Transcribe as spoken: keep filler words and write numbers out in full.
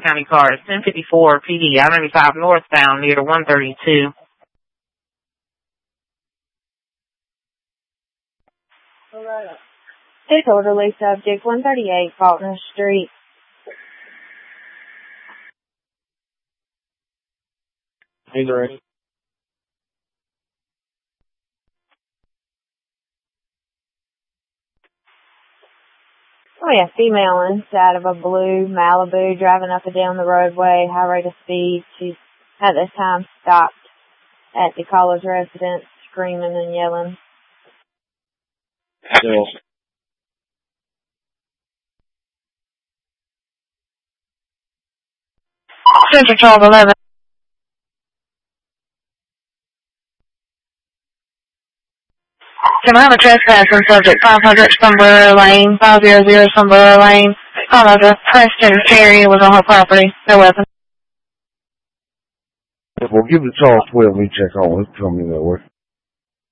County car is ten fifty-four P D, I ninety-five northbound near one thirty-two. Disorderly subject, one thirty-eight Faulkner Street. He's ready. Oh yeah, female inside of a blue Malibu driving up and down the roadway, high rate of speed. She's at this time stopped at the caller's residence, screaming and yelling. Still. Central twelve eleven. Can I have a trespassing subject, five hundred Sombrero Lane, five hundred Sombrero Lane. Call out to Preston Ferry was on her property. No weapon. Well, give the Charles twelve, let me check on it. Tell me that way.